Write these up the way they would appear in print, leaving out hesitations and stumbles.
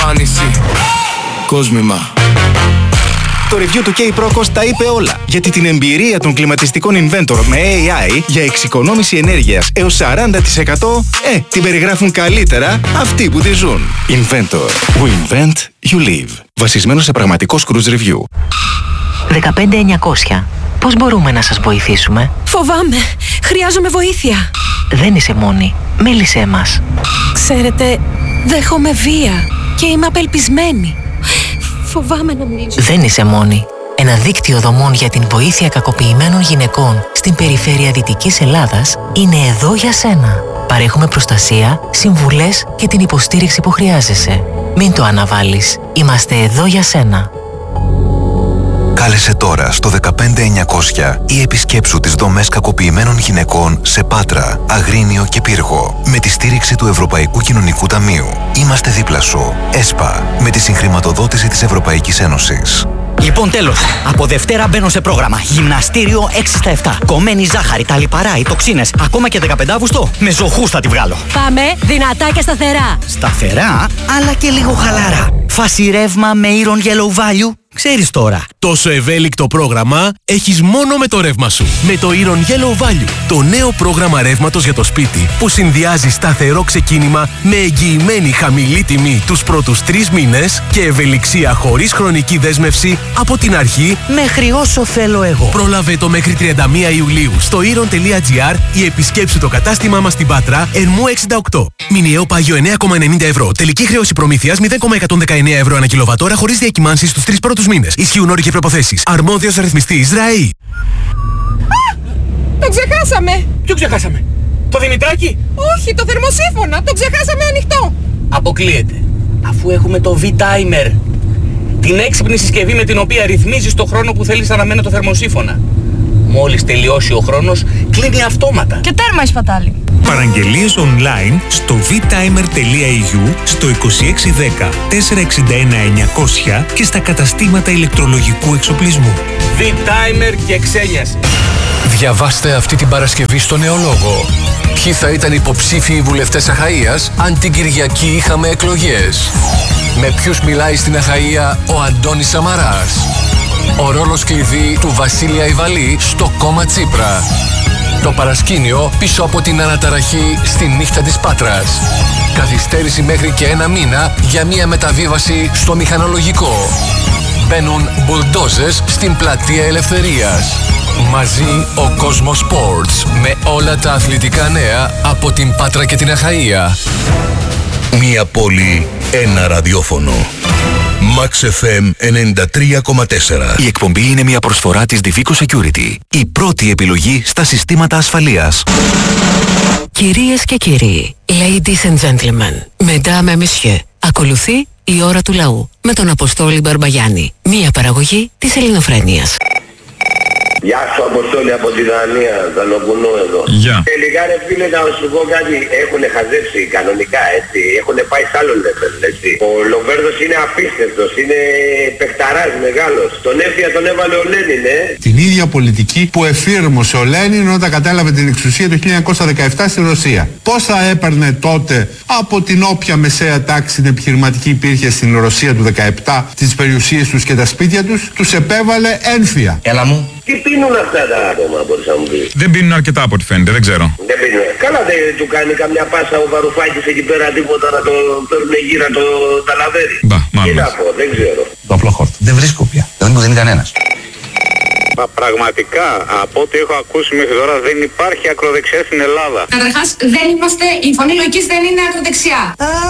εμφάνιση. Κόσμημα. Το review του K-Procos τα είπε όλα. Γιατί την εμπειρία των κλιματιστικών Inventor με AI για εξοικονόμηση ενέργειας έως 40% την περιγράφουν καλύτερα αυτοί που τη ζουν. Inventor. We invent, you live. Βασισμένο σε πραγματικό cruise review. 15900. Πώς μπορούμε να σας βοηθήσουμε? Φοβάμαι. Χρειάζομαι βοήθεια. Δεν είσαι μόνη. Μίλησέ μας. Ξέρετε, δέχομαι βία και είμαι απελπισμένη. Φοβάμαι να μιλήσω. Δεν είσαι μόνη. Ένα δίκτυο δομών για την βοήθεια κακοποιημένων γυναικών στην περιφέρεια Δυτικής Ελλάδας είναι εδώ για σένα. Παρέχουμε προστασία, συμβουλές και την υποστήριξη που χρειάζεσαι. Μην το αναβάλεις. Είμαστε εδώ για σένα. Κάλεσε τώρα στο 15900 ή επισκέψου τις δομές κακοποιημένων γυναικών σε Πάτρα, Αγρίνιο και Πύργο με τη στήριξη του Ευρωπαϊκού Κοινωνικού Ταμείου. Είμαστε δίπλα σου. ΕΣΠΑ, με τη συγχρηματοδότηση της Ευρωπαϊκής Ένωσης. Λοιπόν, τέλος. Από Δευτέρα μπαίνω σε πρόγραμμα. Γυμναστήριο 6 στα 7. Κομμένη ζάχαρη, τα λιπαρά, οι τοξίνες. Ακόμα και 15 Αύγουστο. Με ζωχούς θα τη βγάλω. Πάμε δυνατά και σταθερά. Σταθερά, αλλά και λίγο χαλάρα. Φάση ρεύμα με Iron Yellow Value. Ξέρεις τώρα. Τόσο ευέλικτο πρόγραμμα έχεις μόνο με το ρεύμα σου. Με το Iron Yellow Value. Το νέο πρόγραμμα ρεύματος για το σπίτι που συνδυάζει σταθερό ξεκίνημα με εγγυημένη χαμηλή τιμή τους πρώτους 3 μήνες και ευελιξία χωρίς χρονική δέσμευση από την αρχή μέχρι όσο θέλω εγώ. Πρόλαβε το μέχρι 31 Ιουλίου στο iron.gr ή επισκέψου το κατάστημά μας στην Πάτρα, Ερμού 68. Μηνιαίο πάγιο 9,90 ευρώ. Τελική χρέωση προμήθειας 0,119 ευρώ ανά κιλοβατόρα χωρίς διακυμάνσεις στους 3 πρώτους μήνες. Ισχύουν όροι και προϋποθέσεις. Αρμόδιος ρυθμιστής ΡΑΗ. Το ξεχάσαμε. Ποιο ξεχάσαμε? Το Δημητράκη? Όχι, το θερμοσύφωνα. Το ξεχάσαμε ανοιχτό. Αποκλείεται. Αφού έχουμε το V-Timer. Την έξυπνη συσκευή με την οποία ρυθμίζεις το χρόνο που θέλεις να αναμένει το θερμοσύφωνα. Μόλις τελειώσει ο χρόνος, κλείνει αυτόματα. Και τέρμα η σπατάλη. Παραγγελίες online στο vtimer.eu, στο 2610 461 900 και στα καταστήματα ηλεκτρολογικού εξοπλισμού. V-Timer και ξένιασε. Διαβάστε αυτή την Παρασκευή στο Νεολόγο. Ποιοι θα ήταν υποψήφιοι βουλευτές Αχαΐας αν την Κυριακή είχαμε εκλογές? Με ποιους μιλάει στην Αχαΐα ο Αντώνης Σαμαράς? Ο ρόλος κλειδί του Βασίλη Αϊβαλή στο κόμμα Τσίπρα. Το παρασκήνιο πίσω από την αναταραχή στη νύχτα της Πάτρας. Καθυστέρηση μέχρι και 1 μήνα για μια μεταβίβαση στο μηχανολογικό. Μπαίνουν μπουλντόζες στην πλατεία Ελευθερίας. Μαζί ο Κόσμος Sports με όλα τα αθλητικά νέα από την Πάτρα και την Αχαΐα. Μία πόλη, ένα ραδιόφωνο. Max FM 93,4. Η εκπομπή είναι μια προσφορά της Divico Security. Η πρώτη επιλογή στα συστήματα ασφαλείας. Κυρίες και κύριοι, ladies and gentlemen, mesdames et messieurs, ακολουθεί η ώρα του λαού με τον Αποστόλη Μπαρμπαγιάννη. Μια παραγωγή της Ελληνοφρένειας. Γεια σου Αποστόλη από τη Δανία, Δανοκουνού εδώ. Γεια. Τελικά ρε φίλε να σου πω κάτι, έχουνε χαζέψει κανονικά έτσι, έχουνε πάει σ' άλλο level έτσι. Ο Λοβέρδος είναι απίστευτος, είναι παιχταράς μεγάλος. Τον έφυγε τον έβαλε ο Λένιν Την ίδια πολιτική που εφήρμοσε ο Λένιν όταν κατέλαβε την εξουσία το 1917 στη Ρωσία. Πώς θα έπαιρνε τότε από την όποια μεσαία τάξη την επιχειρηματική υπήρχε στην Ρωσία του 17 τις περιουσίες τους και τα σπίτια τους, τους επέβαλε ένφια. Έλα μου. Τι πίνουν αυτά τα άτομα, μπορείς να μου πεις? Δεν πίνουν αρκετά από ό,τι φαίνεται, δεν ξέρω. Δεν πίνουν. Καλά δεν του κάνει καμιά πάσα ο Βαρουφάκης εκεί πέρα τίποτα να το παίρνουν γύρα το ταλαβέρι. Μπα, μάλλον. Τι να πω, δεν ξέρω. Το απλό χόρτο. Δεν βρίσκω πια. Δεν μου δίνει κανένας. Μα πραγματικά, από ό,τι έχω ακούσει μέχρι τώρα, δεν υπάρχει ακροδεξιά στην Ελλάδα. Καταρχάς, δεν είμαστε, η φωνή λογικής δεν είναι ακροδεξιά.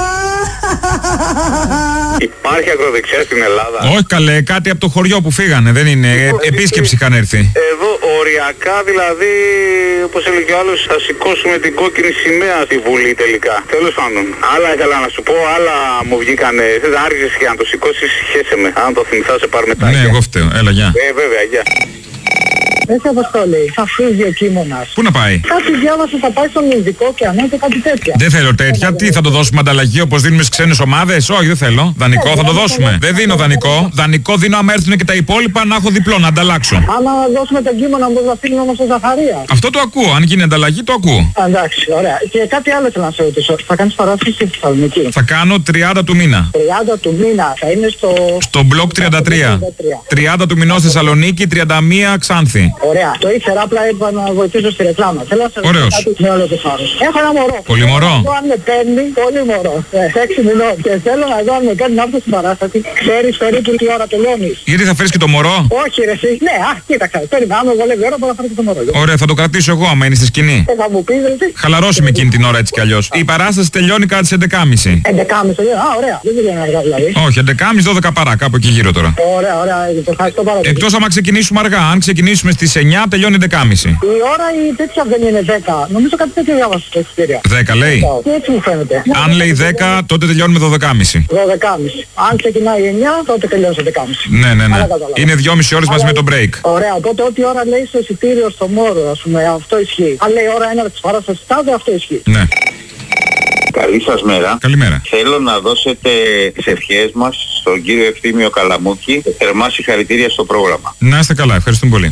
Υπάρχει ακροδεξιά στην Ελλάδα? Όχι καλέ, κάτι από το χωριό που φύγανε, δεν είναι. Επίσκεψη είχαν έρθει. Εδώ οριακά δηλαδή, όπως έλεγε ο άλλος, θα σηκώσουμε την κόκκινη σημαία στη Βουλή τελικά. Τέλος πάντων. Άλλα ήθελα να σου πω, άλλα μου βγήκανε. Δεν άρχισες και να το σηκώσεις, χέσε με. Αν το θυμηθάς, σε πάρ' μετά. Ναι, εγώ φταίω. Έλα, γεια. Βέβαια, γεια. Εσύ Αποστόλη, θα φύγει ο Κίμωνας. Πού να πάει? Κάτι διάβασα, θα πάει στον Ινδικό ωκεανό και κάτι τέτοια. Δεν θέλω τέτοια. Τι θα το δώσουμε ανταλλαγή όπως δίνουμε στις ξένες ομάδες? Όχι, δεν θέλω. Δανεικό θα το δώσουμε. Δεν δίνω δανεικό. Δανεικό δίνω άμα έρθουν και τα υπόλοιπα να έχω διπλό να ανταλλάξω. Άμα δώσουμε τον Κίμωνα, μπορεί να φύγει όμως ο Ζαχαρία. Αυτό το ακούω. Αν γίνει ανταλλαγή, το ακούω. Εντάξει, ωραία. Και κάτι άλλο θέλω να σε ρωτήσω. Θα κάνεις παράσταση στη Θεσσαλονίκη? Θα κάνω 30 του μήνα. 30 του μήνα. Θα είναι στο μπλοκ 33. 30 του μηνός Θεσσαλονίκη, 31 Ξάνθη. Ωραία. Το ήξερα, απλά είπα να βοηθήσω στη ρεκλάμα. Θέλω να σε ρωτήσω κάτι με όλο το θάρρος. Έχω ένα μωρό. Πολύ μωρό. Θέλω να με παίρνει, πολύ μωρό. 6 μηνών. Και θέλω να δω αν με κάνει αυτό στην παράσταση. Ξέρεις περίπου τι ώρα τελειώνεις? Γιατί θα φέρεις και το μωρό? Όχι ρε εσύ. Ναι, κοίταξε. Περίμενα, άμα βολεύει ώρα μπορώ να φέρω και το μωρό. Ωραία, θα το κρατήσω εγώ άμα είναι στη σκηνή. Θα μου πεις ρε εσύ. Χαλαρώσει με εκείνη την ώρα έτσι κι αλλιώς. Η παράσταση τελειώνει κατά τις 11.30. 11.30, ωραία. Δεν τελειώνει αργά δηλαδή. Όχι, 11.30, 12 παρά, κάπου εκεί γύρω τώρα. Ωραία, το ευχαριστώ πάρα πολύ. Εκτός άμα ξεκινήσουμε αργά. Αν ξεκινήσουμε στις 9, τελειώνει 11.30. Η ώρα η τέτοια δεν είναι 10. Νομίζω κάτι τέτοιο διάβασα στο εισιτήριο. 10 λέει. Και έτσι μου φαίνεται. Αν λέει 10, τότε τελειώνουμε 12.30. 12.30. Αν ξεκινάει 9, τότε τελειώνει 11.30. Ναι. Είναι 2,5 ώρες μαζί με το break. Ωραία, οπότε ό,τι ώρα λέει στο εισιτήριο στο Μόρο, ας πούμε, αυτό ισχύει. Αν λέει ώρα ένα της παράστασης τάδε, αυτό ισχύει. Ναι. Καλή σας μέρα. Καλημέρα. Θέλω να δώσετε τις ευχές μας στον κύριο Ευθύμιο Καλαμούκη. Θερμά συγχαρητήρια στο πρόγραμμα. Να είστε καλά, ευχαριστούμε πολύ.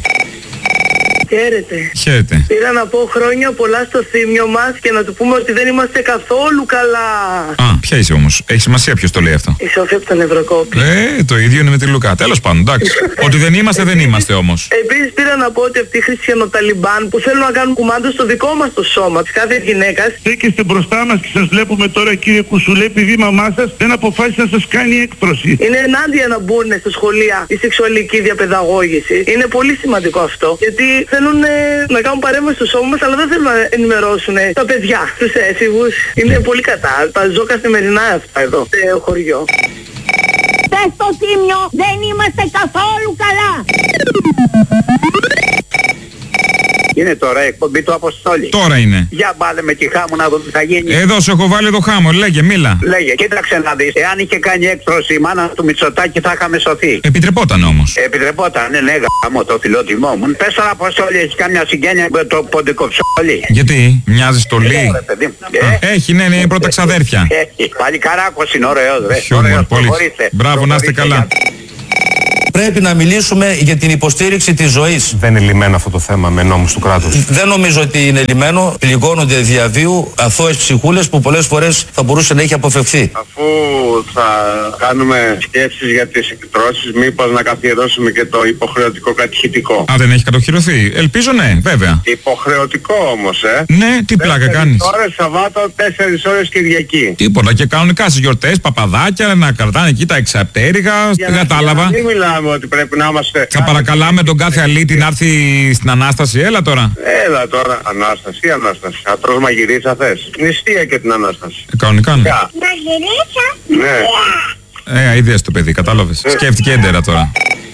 Χαίρετε. Χαίρετε. Πήρα να πω χρόνια πολλά στο Θύμιο μας και να του πούμε ότι δεν είμαστε καθόλου καλά. Α, ποια είσαι όμως? Έχει σημασία ποιος το λέει αυτό? Η Σόφια από τον Ευρωκόπη. Το ίδιο είναι με τη Λουκά. Τέλος πάντων, εντάξει. Ότι δεν είμαστε, δεν είμαστε όμως. Επίσης πήρα να πω ότι αυτοί οι χριστιανοταλιμπάν που θέλουν να κάνουν κουμάντο στο δικό μας το σώμα της κάθε γυναίκας. Στέκεστε μπροστά μας και σας βλέπουμε τώρα κύριε Κουσουλέ, επειδή η μαμά σας δεν αποφάσισε να σας κάνει έκπτωση. Είναι ενάντια να μπουν στα σχολεία η σεξουαλική διαπαιδαγώγηση. Είναι πολύ σημαντικό αυτό. Γιατί θέλουν να κάνουν παρέμβαση στο σώμα μας, αλλά δεν θέλουν να ενημερώσουν τα παιδιά, τους έφηβους. Είναι πολύ κατά. Τα ζω καθημερινά αυτά εδώ, στο χωριό. Πες στο Θύμιο, δεν είμαστε καθόλου καλά. Είναι τώρα η εκπομπή του Αποστόλη. Τώρα είναι. Για βάλε με τη Χάμου να δω τι θα γίνει. Εδώ σου έχω βάλει το Χάμο, λέγε, μίλα. Λέγε, κοίταξε να δεις. Εάν είχε κάνει έκπτωση η μάνα του Μητσοτάκη θα είχαμε σωθεί. Επιτρεπόταν όμως. Επιτρεπόταν, ναι, γάμο το φιλότιμό μου. Πες τώρα Αποστόλη, έχει κάμια συγγένεια με το ποντικοψόλι? Γιατί, μοιάζει στο Λί. Έχει, ναι, είναι πρώτα ξαδέρφια. Έχει, πάλι Καράκος είναι ωραίος, ρε. Χιούμορ, πολύ. Μπράβο, να είστε καλά. Πρέπει να μιλήσουμε για την υποστήριξη της ζωής. Δεν είναι λυμένο αυτό το θέμα με νόμους του κράτους. Δεν νομίζω ότι είναι λυμένο. Πληγώνονται διαβίου αθώες ψυχούλες που πολλές φορές θα μπορούσε να έχει αποφευθεί. Αφού θα κάνουμε σκέψεις για τις εκτρώσεις, μήπως να καθιερώσουμε και το υποχρεωτικό κατηχητικό? Α, δεν έχει κατοχυρωθεί. Ελπίζω ναι, βέβαια. Υποχρεωτικό όμως, Ναι, τι πλάκα κάνεις? 4 ώρες Σαββάτο, 4 ώρες Κυριακή. Τίποτα, και κανονικά στις γιορτές, παπαδάκια, να κρατάνε εκεί τα εξαπτέρυγα. Δεν κατάλαβα. Δεν μιλάμε ότι πρέπει να είμαστε... Θα παρακαλάμε τον κάθε αλήτη να έρθει στην Ανάσταση, έλα τώρα. Έλα τώρα, Ανάσταση, Ανάσταση. Ατρός μαγειρίτσα θες? Νηστεία και την Ανάσταση. Κανονικά ναι. Μαγειρίτσα? Ναι. Είδες το παιδί, κατάλαβες. Σκέφτηκε έντερα τώρα.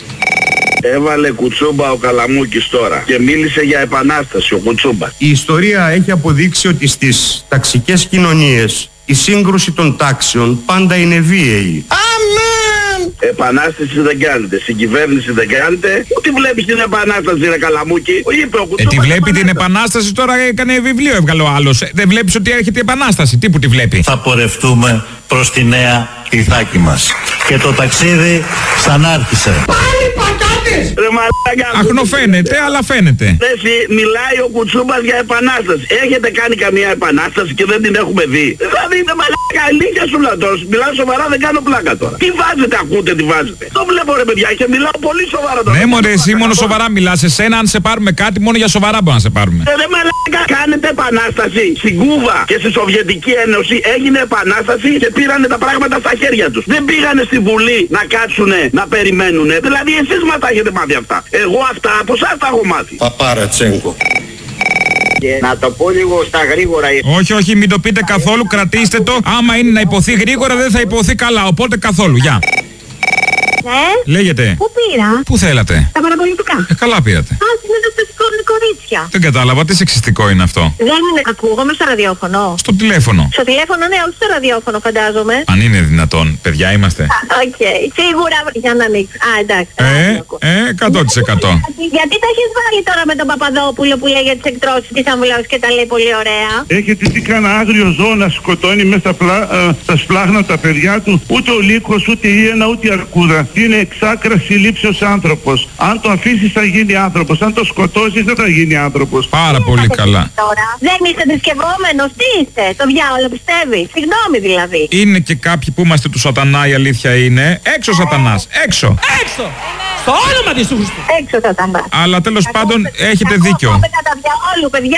Έβαλε κουτσούμπα ο Καλαμούκης τώρα και μίλησε για επανάσταση ο Κουτσούμπα. Η ιστορία έχει αποδείξει ότι στις ταξικές κοινωνίες η σύγκρουση των τάξεων πάντα είναι βίαιη. Αμήν! Επανάσταση δεν κάνετε, συγκυβέρνηση δεν κάνετε. Ούτε βλέπεις την επανάσταση ρε Καλαμούκη? Είπε ο Κουτσούμπας. Τη βλέπει την επανάσταση τώρα, έκανε βιβλίο, έβγαλε ο άλλος. Δεν βλέπεις ότι έρχεται η επανάσταση? Τι που τη βλέπει? Θα πορευτούμε προς τη νέα Ιθάκη μας. Και το ταξίδι σαν άρχισε. Πάλι πατάτες! Ρε μαλάκα! Αχνοφαίνεται, αλλά φαίνεται. Εσύ μιλάει ο Κουτσούμπας για επανάσταση. Έχετε κάνει καμία επανάσταση και δεν την έχουμε δει? Δηλαδή είναι μαλάκα, ηλίθεια σου λατός. Μιλάω σοβαρά, δεν κάνω πλάκα τώρα. Τι βάζετε, ακούτε τι βάζετε? Το βλέπω ρε παιδιά και μιλάω πολύ σοβαρά τώρα. Ναι μωρέ, εσύ μόνο σοβαρά μιλάς. Εσένα αν σε πάρουμε κάτι, μόνο για σοβαρά μπορούμε να σε πάρουμε. Ρε μαλάκα, κάνετε επανάσταση. Στην Κούβα και στη Σοβιετική Ένωση έγινε επανάσταση και πήρανε τα πράγματα στα χέρια τους. Δεν πήγανε στη Βουλή να κάτσουνε, να περιμένουνε. Δηλαδή εσείς μας τα έχετε μάθει αυτά. Εγώ αυτά από εσάς τα έχω μάθει. Παπαρατσέγκο. Και να το πω λίγο στα γρήγορα. Όχι, μην το πείτε καθόλου, κρατήστε το. Άμα είναι να υποθεί γρήγορα δεν θα υποθεί καλά, οπότε καθόλου, γεια. Ναι. Λέγεται. Πού πήρα? Πού θέλατε? Τα παραπολιτικά. Καλά πήρατε. Α, συνέντευξη κορίτσια. Δεν κατάλαβα, τι σεξιστικό είναι αυτό. Δεν είναι. Ακούγομαι στο ραδιόφωνο. Στο τηλέφωνο. Στο τηλέφωνο, ναι, όχι στο ραδιόφωνο, φαντάζομαι. Αν είναι δυνατόν, παιδιά είμαστε. Οκ. Σίγουρα για να ανοίξει. Α, εντάξει. 100%. Γιατί τα έχεις βάλει τώρα με τον Παπαδόπουλο που λέει για τις εκτρώσεις της αμβλώσης και τα λέει πολύ ωραία? Έχετε δει κανένα άγριο ζώο να σκοτώνει μέσα στα σπλάχνα τα παιδιά του? Ούτε ο λύκος, ούτε η ένα, ούτε η αρκούδα. Είναι εξάκρα συλλήψεως άνθρωπος. Αν το αφήσεις θα γίνει άνθρωπος. Αν το σκοτώσεις δεν θα γίνει άνθρωπος. Πάρα πολύ καλά. Τώρα δεν είστε θρησκευόμενος, τι είστε? Το διάολο πιστεύει? Συγγνώμη δηλαδή. Είναι και κάποιοι που είμαστε του σατανά, η αλήθεια είναι. Έξω σατανάς, έξω. Έξω! Στο όνομα της Χριστού! Έξω σατανάς. Αλλά τέλος πάντων έχετε δίκιο. Κατά διαόλου, παιδιά,